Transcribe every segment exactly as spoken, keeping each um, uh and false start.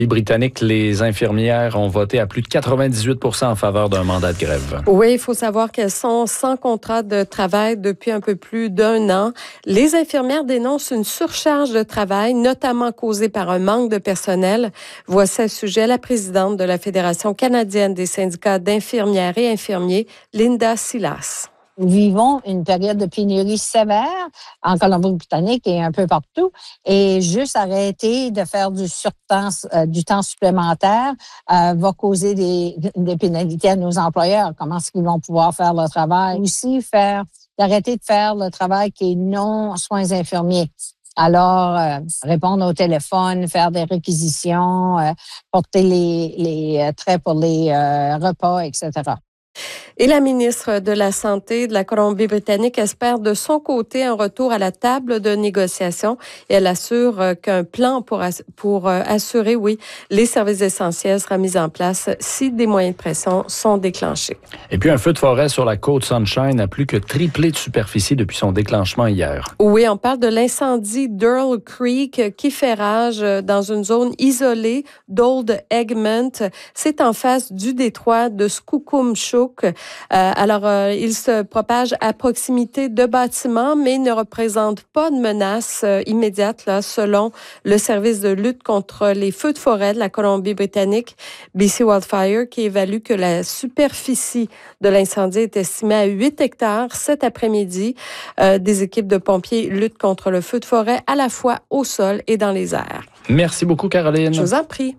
Les Britanniques, les infirmières ont voté à plus de quatre-vingt-dix-huit pour cent en faveur d'un mandat de grève. Oui, il faut savoir qu'elles sont sans contrat de travail depuis un peu plus d'un an. Les infirmières dénoncent une surcharge de travail, notamment causée par un manque de personnel. Voici à ce sujet la présidente de la Fédération canadienne des syndicats d'infirmières et infirmiers, Linda Silas. Nous vivons une période de pénurie sévère en Colombie-Britannique et un peu partout. Et juste arrêter de faire du surtemps, euh, du temps supplémentaire euh, va causer des, des pénalités à nos employeurs. Comment est-ce qu'ils vont pouvoir faire leur travail? Aussi, faire d'arrêter de faire le travail qui est non soins infirmiers. Alors, euh, répondre au téléphone, faire des réquisitions, euh, porter les, les traits pour les euh, repas, et cetera. Et la ministre de la Santé de la Colombie-Britannique espère de son côté un retour à la table de négociation et elle assure qu'un plan pour, ass- pour assurer, oui, les services essentiels sera mis en place si des moyens de pression sont déclenchés. Et puis un feu de forêt sur la côte Sunshine a plus que triplé de superficie depuis son déclenchement hier. Oui, on parle de l'incendie d'Earl Creek qui fait rage dans une zone isolée d'Old Egmont. C'est en face du détroit de Skookumchuck. Euh, alors, euh, il se propage à proximité de bâtiments, mais ne représente pas de menace euh, immédiate, là, selon le service de lutte contre les feux de forêt de la Colombie-Britannique, B C Wildfire, qui évalue que la superficie de l'incendie est estimée à huit hectares cet après-midi. Euh, des équipes de pompiers luttent contre le feu de forêt à la fois au sol et dans les airs. Merci beaucoup, Caroline. Je vous en prie.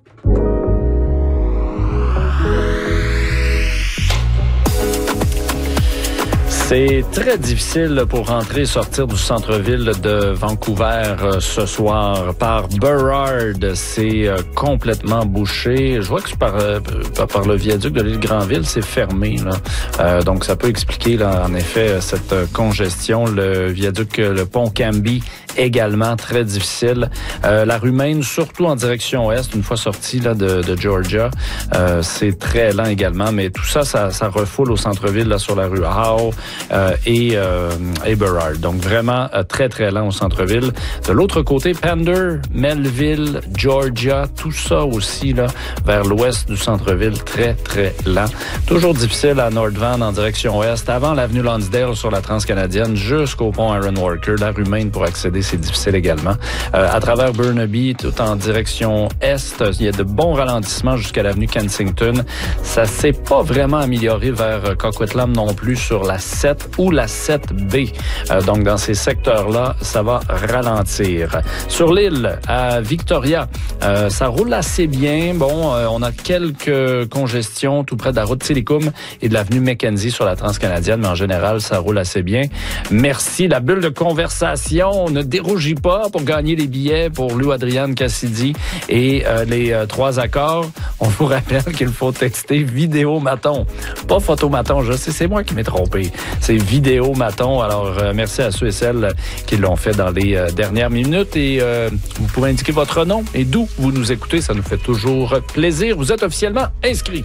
C'est très difficile pour rentrer et sortir du centre-ville de Vancouver euh, ce soir. Par Burrard, c'est euh, complètement bouché. Je vois que par, euh, par le viaduc de l'île Granville, c'est fermé, là. Euh, donc, ça peut expliquer, là, en effet, cette congestion. Le viaduc, le pont Cambie, également très difficile. Euh, la rue Maine, surtout en direction ouest, une fois sorti là, de, de Georgia, euh, c'est très lent également. Mais tout ça, ça, ça refoule au centre-ville, là, sur la rue Howe. Euh, et, euh, et Burrard. Donc, vraiment euh, très, très lent au centre-ville. De l'autre côté, Pender, Melville, Georgia, tout ça aussi, là, vers l'ouest du centre-ville, très, très lent. Toujours difficile à North Van en direction ouest, avant l'avenue Lonsdale sur la Transcanadienne, jusqu'au pont Aaron Walker. La rue Maine pour accéder, c'est difficile également. Euh, à travers Burnaby, tout en direction est, il y a de bons ralentissements jusqu'à l'avenue Kensington. Ça s'est pas vraiment amélioré vers Coquitlam non plus sur la sept ou la sept B. Euh, donc, dans ces secteurs-là, ça va ralentir. Sur l'île, à Victoria, euh, ça roule assez bien. Bon, euh, on a quelques congestions tout près de la route Tillicum et de l'avenue Mackenzie sur la Transcanadienne, mais en général, ça roule assez bien. Merci. La bulle de conversation, ne dérougis pas pour gagner les billets pour Lou Adrienne Cassidy et euh, les euh, trois accords. On vous rappelle qu'il faut texter vidéo maton, pas photo maton. Je sais, c'est moi qui m'ai trompé. C'est vidéo maton. Alors, euh, merci à ceux et celles qui l'ont fait dans les euh, dernières minutes. Et euh, vous pouvez indiquer votre nom et d'où vous nous écoutez. Ça nous fait toujours plaisir. Vous êtes officiellement inscrits.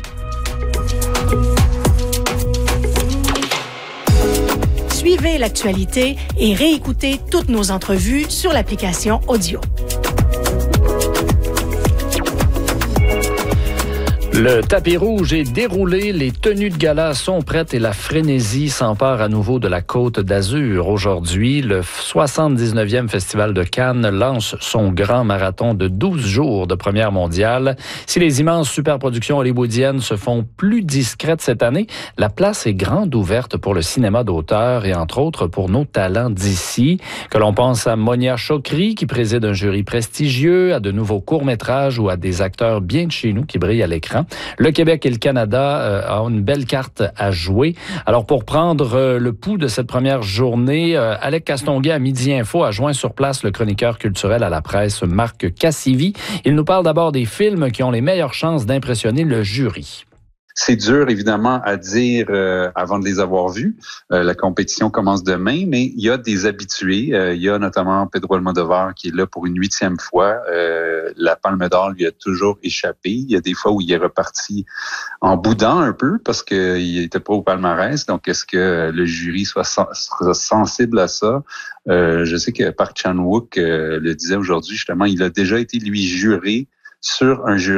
Suivez l'actualité et réécoutez toutes nos entrevues sur l'application Audio. Le tapis rouge est déroulé, les tenues de gala sont prêtes et la frénésie s'empare à nouveau de la Côte d'Azur. Aujourd'hui, le soixante-dix-neuvième Festival de Cannes lance son grand marathon de douze jours de première mondiale. Si les immenses superproductions hollywoodiennes se font plus discrètes cette année, la place est grande ouverte pour le cinéma d'auteur et entre autres pour nos talents d'ici. Que l'on pense à Monia Chokri qui préside un jury prestigieux, à de nouveaux courts-métrages ou à des acteurs bien de chez nous qui brillent à l'écran. Le Québec et le Canada euh, ont une belle carte à jouer. Alors, pour prendre euh, le pouls de cette première journée, euh, Alec Castonguay à Midi Info a joint sur place le chroniqueur culturel à la presse, Marc Cassivi. Il nous parle d'abord des films qui ont les meilleures chances d'impressionner le jury. C'est dur, évidemment, à dire euh, avant de les avoir vus. Euh, la compétition commence demain, mais il y a des habitués. Euh, il y a notamment Pedro Almodovar qui est là pour une huitième fois. Euh, la Palme d'Or lui a toujours échappé. Il y a des fois où il est reparti en boudant un peu parce qu'il était pas au palmarès. Donc, est-ce que le jury soit sera sensible à ça? Euh, je sais que Park Chan-wook euh, le disait aujourd'hui, justement, il a déjà été, lui, juré sur un jury